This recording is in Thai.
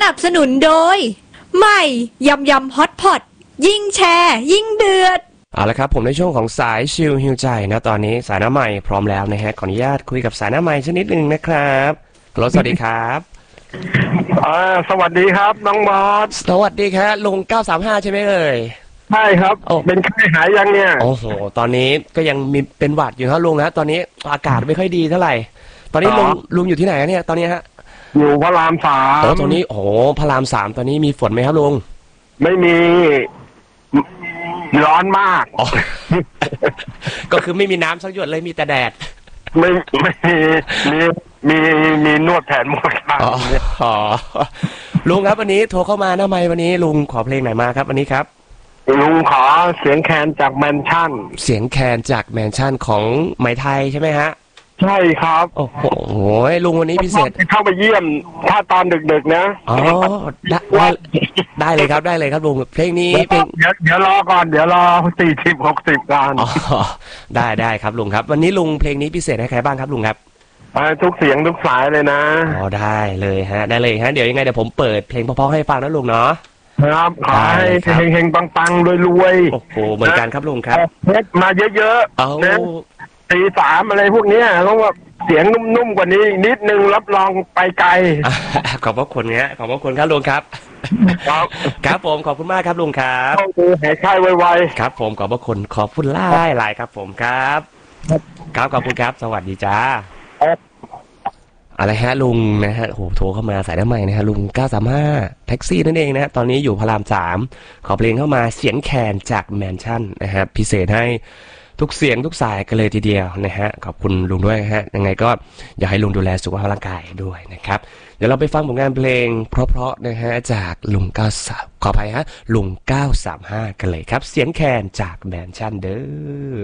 นับสนุนโดยใหม่ยำยำฮอตพอตยิ่งแชร์ยิ่งเดือดเอาละครับผมในช่วงของสายชิลฮิวใจนะตอนนี้สายหน้าใหม่พร้อมแล้วนะฮะขออนุญาตคุยกับสายหน้าใหม่ชนิดหนึ่งนะครับฮัลโหลสวัสดีครับสวัสดีครับน้องบอสสวัสดีครับลุง935ใช่ไหมเอ่ยใช่ครับเป็นไข้หายยังเนี่ยโอ้โหตอนนี้ก็ยังมีเป็นหวัดอยู่ครับลุงนะตอนนี้อากาศไม่ค่อยดีเท่าไหร่ตอนนี้ลุงอยู่ที่ไหนเนี่ยตอนนี้ฮะอยู่พระราม3 ตอนนี้โอ้พระราม3ตอนนี้มีฝนไหมครับลุงไม่มีร้อนมากก็คือไม่มีน้ำสักหยดเลยมีแต่แดดไม่มีนวดแผนหมดครับลุงครับวันนี้โทรเข้ามาทำไมวันนี้ลุงขอเพลงไหนมาครับวันนี้ครับลุงขอเสียงแคนจากแมนชั่นเสียงแคนจากแมนชั่นของไหมไทยใช่ไหมฮะใช่ครับโอ้โหลุงวันนี้พิเศษเข้าไปเยี่ยมถ้าตอนดึกๆนะอ๋อได้เลยครับได้เลยครับลุงเพลงนี้เพลงเดี๋ยวรอก่อนเดี๋ยวรอ40-60กันได้ครับลุงครับวันนี้ลุงเพลงนี้พิเศษให้ใครบ้างครับลุงครับทุกเสียงทุกสายเลยนะได้เลยฮะได้เลยฮะเดี๋ยวยังไงเดี๋ยวผมเปิดเพลงเพราะๆให้ฟังนะลุงเนาะครับขอให้เฮงๆปังๆรวยๆโอ้โหเหมือนกันครับลุงครับเพชรมาเยอะๆนะ3อะไรพวกนี้ต้องว่าเสียงนุ่มๆกว่านี้นิดนึงรับรองไปไกลขอบพระคุณเนี้ยขอบพระคุณครับลุงครับครับผมขอบคุณมากครับลุงครับหายไข้ไวๆครับผมขอบพระคุณขอบคุณหลายครับผมครับขอบคุณครับสวัสดีจ้าอะไรฮะลุงนะฮะโหโทรเข้ามาสายน้ำใหม่นะฮะลุง935แท็กซี่นั่นเองนะฮะตอนนี้อยู่พระราม3ขอเพลงเข้ามาเสียงแคนจากแมนชั่นนะฮะพิเศษให้ทุกเสียงทุกสายกันเลยทีเดียวนะฮะขอบคุณลุงด้วยฮะยังไงก็อยากให้ลุงดูแลสุขภาพร่างกายด้วยนะครับเดี๋ยวเราไปฟังผลงานเพลงเพราะๆนะฮะจากลุง93ขออภัยฮะลุง935กันเลยครับเสียงแคนจากแมนชั่นเด้อ